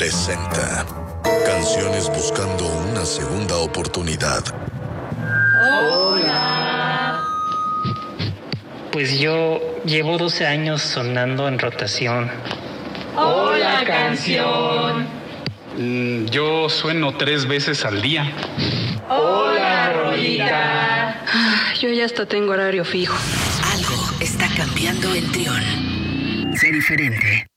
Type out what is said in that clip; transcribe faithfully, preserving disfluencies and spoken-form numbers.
presenta Canciones buscando una segunda oportunidad. Hola. Pues yo llevo doce años sonando en rotación. Hola, canción. Mm, yo sueno tres veces al día. Hola, rolita. Ah, yo ya hasta tengo horario fijo. Algo está cambiando en Trión. Sé diferente.